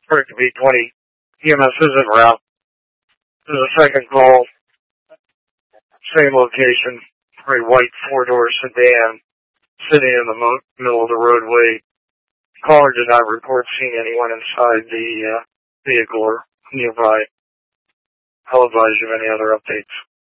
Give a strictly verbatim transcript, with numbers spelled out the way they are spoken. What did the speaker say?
for it to be twenty. E M S is en route. There's a second call. Same location. A white four-door sedan sitting in the mo- middle of the roadway. Caller did not report seeing anyone inside the uh, vehicle or nearby. I'll advise you of any other updates.